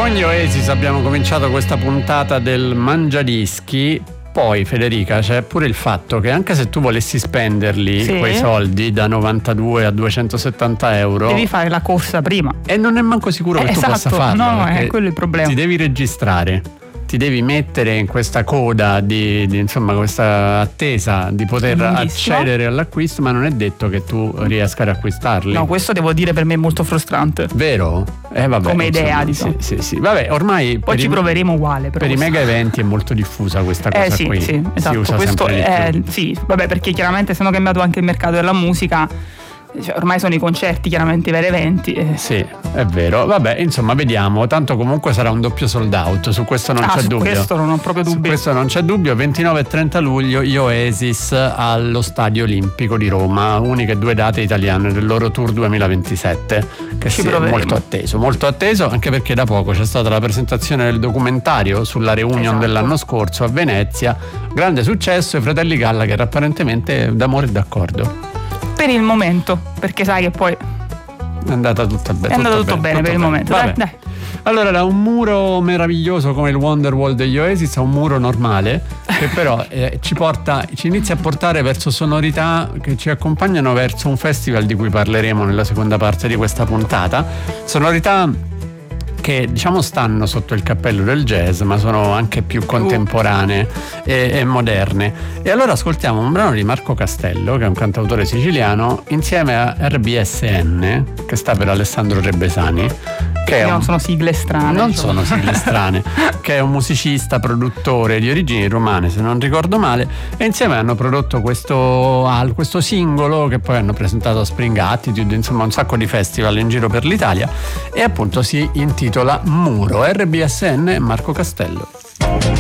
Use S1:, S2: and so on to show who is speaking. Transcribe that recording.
S1: Con gli Oasis abbiamo cominciato questa puntata del Mangiadischi. Poi Federica, c'è pure il fatto che anche se tu volessi spenderli, sì, quei soldi da 92 a 270 euro,
S2: devi fare la corsa prima
S1: e non è manco sicuro che tu possa farlo.
S2: No, è quello il problema.
S1: Ti devi registrare, ti devi mettere in questa coda di insomma questa attesa di poter accedere all'acquisto, ma non è detto che tu riesca ad acquistarli.
S2: No, questo devo dire per me è molto frustrante.
S1: Vero? Vabbè,
S2: come idea, diciamo.
S1: Sì. Vabbè, ormai
S2: poi ci proveremo uguale.
S1: Per i mega eventi è molto diffusa questa cosa
S2: sì,
S1: qui.
S2: Sì, esatto.
S1: Si usa
S2: questo
S1: sempre
S2: sì, vabbè, perché chiaramente essendo cambiato anche il mercato della musica, cioè, ormai sono i concerti chiaramente i veri eventi.
S1: Sì, è vero. Vabbè, insomma, vediamo. Tanto comunque sarà un doppio sold out, su questo non c'è dubbio.
S2: Questo non ho proprio dubbio.
S1: Su questo non c'è dubbio. 29 e 30 luglio gli Oasis allo Stadio Olimpico di Roma, uniche due date italiane del loro tour 2027, che è molto atteso, anche perché da poco c'è stata la presentazione del documentario sulla reunion dell'anno scorso a Venezia. Grande successo, i fratelli Gallagher apparentemente d'amore e d'accordo.
S2: Per il momento, perché sai che poi
S1: è andata tutto bene.
S2: È andato tutto bene per il momento. Dai.
S1: Allora, da un muro meraviglioso come il Wonderwall degli Oasis a un muro normale che però ci inizia a portare verso sonorità che ci accompagnano verso un festival di cui parleremo nella seconda parte di questa puntata. Sonorità che diciamo stanno sotto il cappello del jazz, ma sono anche più contemporanee e moderne. E allora ascoltiamo un brano di Marco Castello, che è un cantautore siciliano, insieme a RBSN, che sta per Alessandro Rebbesani, che
S2: non sono sigle strane.
S1: Non sono sigle strane, che è un musicista, produttore di origini romane, se non ricordo male, e insieme hanno prodotto questo singolo che poi hanno presentato a Spring Attitude, insomma un sacco di festival in giro per l'Italia, e appunto si intitola Muro. RBSN e Marco Castello.